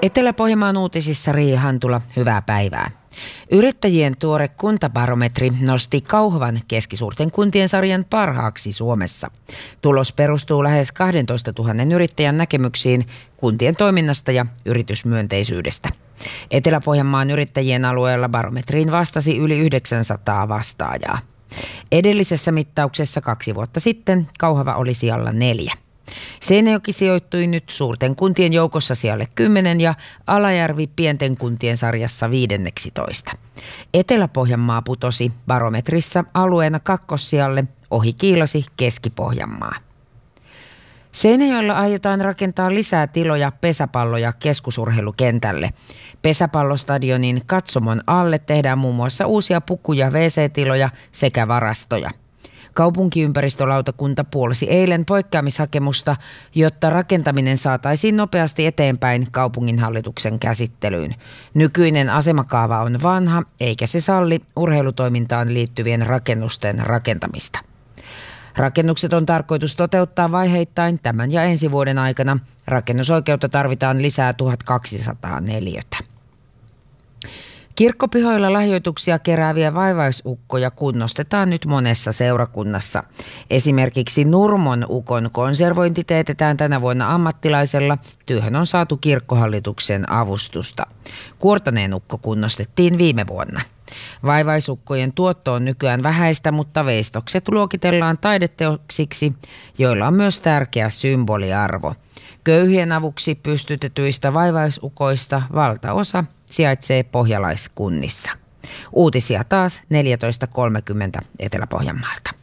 Etelä-Pohjanmaan uutisissa Riia Hantula, hyvää päivää. Yrittäjien tuore kuntabarometri nosti Kauhavan keskisuurten kuntien sarjan parhaaksi Suomessa. Tulos perustuu lähes 12 000 yrittäjän näkemyksiin kuntien toiminnasta ja yritysmyönteisyydestä. Etelä-Pohjanmaan yrittäjien alueella barometriin vastasi yli 900 vastaajaa. Edellisessä mittauksessa 2 vuotta sitten Kauhava oli sijalla 4. Seinäjoki sijoittui nyt suurten kuntien joukossa sijalle 10 ja Alajärvi pienten kuntien sarjassa 15. Etelä-Pohjanmaa putosi barometrissa alueena kakkossijalle, ohi kiilasi Keski-Pohjanmaa. Seinäjoella aiotaan rakentaa lisää tiloja pesäpallo- ja keskusurheilukentälle. Pesäpallostadionin katsomon alle tehdään muun muassa uusia puku- ja WC-tiloja sekä varastoja. Kaupunkiympäristölautakunta puolsi eilen poikkeamishakemusta, jotta rakentaminen saataisiin nopeasti eteenpäin kaupunginhallituksen käsittelyyn. Nykyinen asemakaava on vanha, eikä se salli urheilutoimintaan liittyvien rakennusten rakentamista. Rakennukset on tarkoitus toteuttaa vaiheittain tämän ja ensi vuoden aikana. Rakennusoikeutta tarvitaan lisää 1200 neliötä. Kirkkopihoilla lahjoituksia kerääviä vaivaisukkoja kunnostetaan nyt monessa seurakunnassa. Esimerkiksi Nurmon ukon konservointi teetetään tänä vuonna ammattilaisella. Työhön on saatu kirkkohallituksen avustusta. Kuortaneen ukko kunnostettiin viime vuonna. Vaivaisukkojen tuotto on nykyään vähäistä, mutta veistokset luokitellaan taideteoksiksi, joilla on myös tärkeä symboliarvo. Köyhien avuksi pystytetyistä vaivaisukoista valtaosa sijaitsee pohjalaiskunnissa. Uutisia taas 14.30 Etelä-Pohjanmaalta.